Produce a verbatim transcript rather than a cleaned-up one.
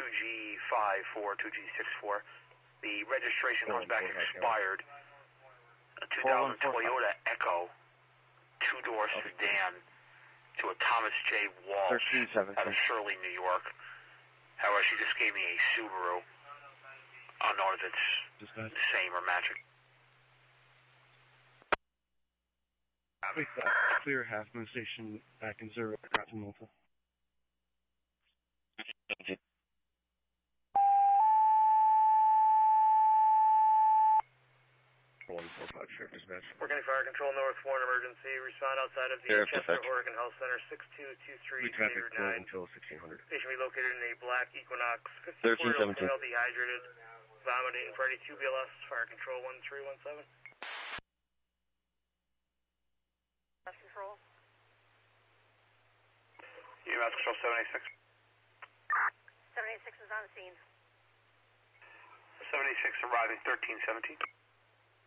G five four, two G six four. The registration comes back expired. A two thousand Toyota Echo, two-door sedan to a Thomas J. Walsh out of Shirley, New York. However, she just gave me a Subaru. I don't know if it's Dispatch. The same or matching. Clear Half Moon Station back in zero, aircraft in Malta. one four five, Sheriff Dispatch. Working Fire Control, North Warren Emergency. Respond outside of the Sheriff Chester, Dispatch. Oregon Health Center, six two two three Traffic zero closed nine. until sixteen hundred. Patient relocated in a black Equinox, thirteen fifty-four-year-old seventeen. female, dehydrated, vomiting, Friday two B L S, Fire Control one three one seven. Control. U M S Control seven eighty-six. seven eighty-six is on the scene. seven eighty-six arriving thirteen seventeen.